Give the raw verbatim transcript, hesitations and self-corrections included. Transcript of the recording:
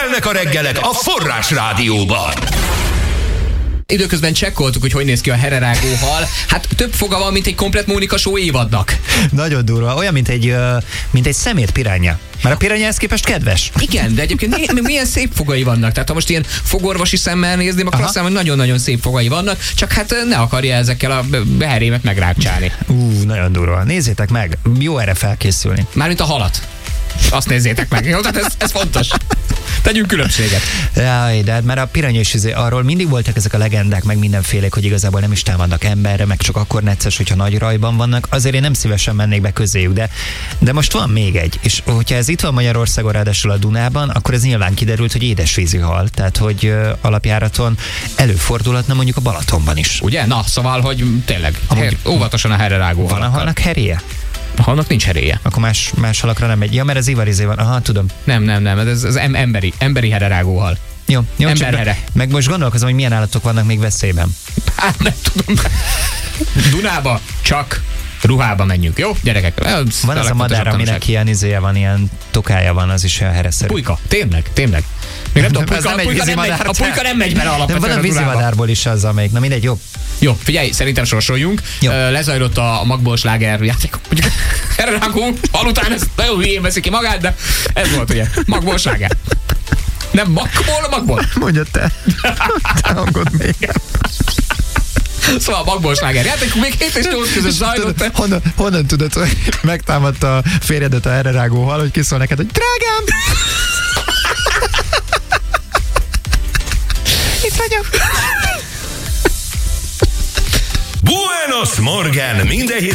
Kelnek a reggelek a Forrás Rádióban. Időközben csekkoltuk, hogy hogy néz ki a hererágó hal. Hát több foga van, mint egy komplett Mónika Show évadnak. Nagyon durva. Olyan, mint egy, mint egy szemét piránya. Mert a pirányához képest kedves. Igen, de egyébként mi, milyen szép fogai vannak. Tehát ha most ilyen fogorvosi szemmel nézném, akkor azt hiszem, hogy nagyon-nagyon szép fogai vannak, csak hát ne akarja ezekkel a beherémet megrákcsálni. Ú, nagyon durva. Nézzétek meg, jó erre felkészülni. Mármint a halat. Azt nézzétek meg. Jó, tehát ez, ez fontos. Tegyünk különbséget. Jaj, de mert a piranya is izé, arról mindig voltak ezek a legendák, meg mindenfélék, hogy igazából nem is támadnak emberre, meg csak akkor necces, hogyha nagy rajban vannak. Azért én nem szívesen mennék be közéjük, de, de most van még egy. És hogyha ez itt van Magyarországon, ráadásul a Dunában, akkor ez nyilván kiderült, hogy édesvízi hal. Tehát, hogy uh, alapjáraton előfordulhatna mondjuk a Balatonban is. Ugye? Na, szóval, hogy tényleg Amúgy, óvatosan a hererágó. Van a halnak heréje? A halnak nincs heréje. Akkor más, más halakra nem megy. Ja, mert az ivarizé van. Aha, tudom. Nem, nem, nem. Ez az emberi, emberi hererágó hal. Jó, jó, Emberhere. Meg most gondolkozom, hogy milyen állatok vannak még veszélyben. Hát nem tudom. Dunába csak ruhába menjünk, jó? Gyerekek. Van az a madár, aminek ilyen izéje van, ilyen tokája van, az is olyan hereszerű. Pulyka, tényleg, tényleg. Még nem tudom, a pulyka, nem a, pulyka nem megy, a pulyka nem megy bele alapvetően. De van a vízimadárból is az, amelyik, na mindegy, jó. Jó, figyelj, szerintem sorsoljunk. Jó. Lezajlott a magból sláger játék. Hererágó, halután ez nagyon hülyén veszi ki magát, de ez volt ugye, magból sláger. Nem magból, magból. Mondja te. Te hangod még. Szóval a magból sláger játék, még hét és nyolc között zajlott. Honnan, honnan tudod, hogy megtámadta a férjedet a hererágó hal, hogy kiszól neked, hogy drágám! Itt vagyok. Buenos Morgen, minden